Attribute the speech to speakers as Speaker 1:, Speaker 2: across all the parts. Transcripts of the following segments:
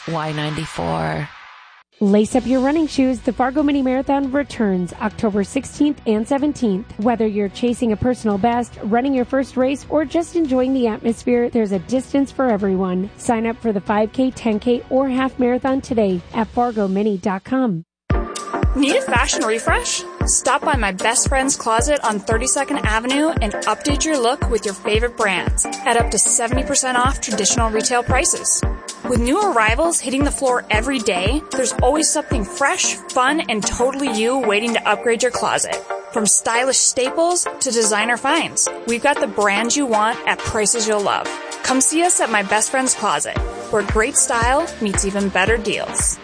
Speaker 1: Y94.
Speaker 2: Lace up your running shoes. The Fargo Mini Marathon returns October 16th and 17th. Whether you're chasing a personal best, running your first race, or just enjoying the atmosphere, there's a distance for everyone. Sign up for the 5K, 10K, or half marathon today at fargomini.com.
Speaker 3: Need a fashion refresh? Stop by my best friend's closet on 32nd Avenue and update your look with your favorite brands at up to 70% off traditional retail prices. With new arrivals hitting the floor every day, there's always something fresh, fun, and totally you waiting to upgrade your closet. From stylish staples to designer finds, we've got the brands you want at prices you'll love. Come see us at my best friend's closet, where great style meets even better deals.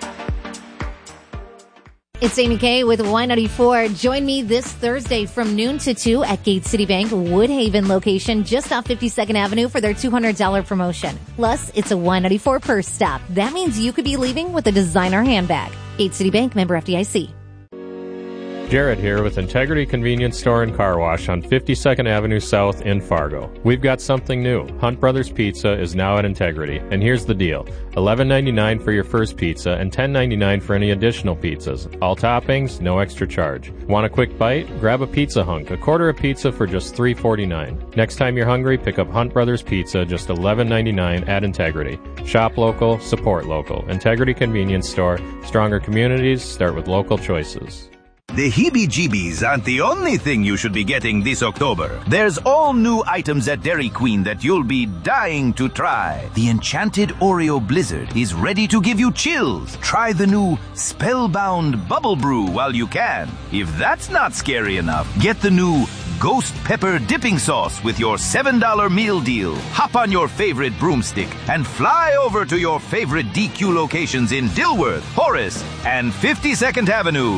Speaker 4: It's Amy Kay with Y94. Join me this Thursday from noon to 2 at Gate City Bank Woodhaven location just off 52nd Avenue for their $200 promotion. Plus, it's a Y94 purse stop. That means you could be leaving with a designer handbag. Gate City Bank, member FDIC.
Speaker 5: Jared here with Integrity Convenience Store and Car Wash on 52nd Avenue South in Fargo. We've got something new. Hunt Brothers Pizza is now at Integrity, and here's the deal. $11.99 for your first pizza and $10.99 for any additional pizzas. All toppings, no extra charge. Want a quick bite? Grab a pizza hunk, a quarter of pizza for just $3.49. Next time you're hungry, pick up Hunt Brothers Pizza, just $11.99 at Integrity. Shop local, support local. Integrity Convenience Store. Stronger communities start with local choices.
Speaker 6: The heebie-jeebies aren't the only thing you should be getting this October. There's all new items at Dairy Queen that you'll be dying to try. The Enchanted Oreo Blizzard is ready to give you chills. Try the new Spellbound Bubble Brew while you can. If that's not scary enough, get the new Ghost Pepper Dipping Sauce with your $7 meal deal. Hop on your favorite broomstick and fly over to your favorite DQ locations in Dilworth, Horace, and 52nd Avenue.